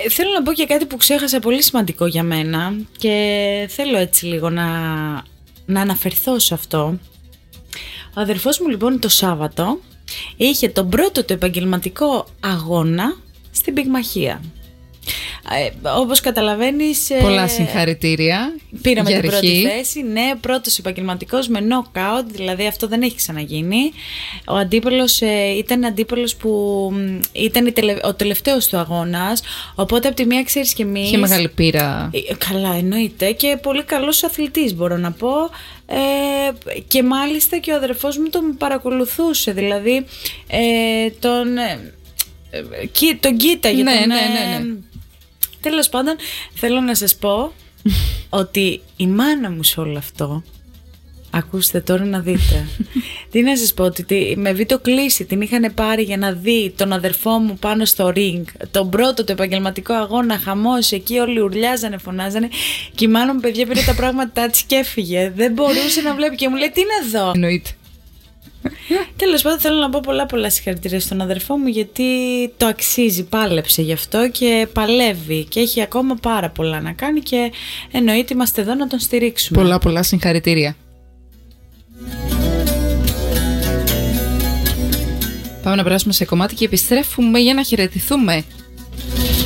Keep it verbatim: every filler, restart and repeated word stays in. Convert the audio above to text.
Ε, θέλω να πω και κάτι που ξέχασα πολύ σημαντικό για μένα και θέλω έτσι λίγο να, να αναφερθώ σε αυτό. Ο αδερφός μου λοιπόν το Σάββατο είχε τον πρώτο του επαγγελματικό αγώνα στην πυγμαχία. Ε, όπως καταλαβαίνεις, πολλά συγχαρητήρια. Πήραμε την πρώτη θέση. Ναι, πρώτος επαγγελματικός με knockout, δηλαδή αυτό δεν έχει ξαναγίνει. Ο αντίπαλος ε, ήταν αντίπαλος που ήταν τελε, ο τελευταίος του αγώνας. Οπότε από τη μία, ξέρεις και εμείς. Είχε μεγάλη πείρα. Ε, καλά, εννοείται. Και πολύ καλός αθλητής, μπορώ να πω. Ε, και μάλιστα και ο αδερφός μου τον παρακολουθούσε. Δηλαδή ε, τον, ε, ε, τον κοίταγε. Ναι, τον, ναι, ναι, ναι. Τέλος πάντων, θέλω να σας πω ότι η μάνα μου σε όλο αυτό, ακούστε τώρα να δείτε, τι να σας πω, ότι με βίντεο κλίση την είχαν πάρει για να δει τον αδερφό μου πάνω στο ring, τον πρώτο του επαγγελματικό αγώνα, χαμός, εκεί όλοι ουρλιάζανε, φωνάζανε και η μάνα μου, παιδιά, πήρε τα πράγματα της και έφυγε, δεν μπορούσε να βλέπει και μου λέει τι είναι εδώ. Εννοείται. Τέλος πάντων, θέλω να πω πολλά πολλά συγχαρητήρια στον αδερφό μου, γιατί το αξίζει, πάλεψε γι' αυτό και παλεύει και έχει ακόμα πάρα πολλά να κάνει και εννοείται είμαστε εδώ να τον στηρίξουμε. Πολλά πολλά συγχαρητήρια. Πάμε να περάσουμε σε κομμάτι και επιστρέφουμε για να χαιρετηθούμε.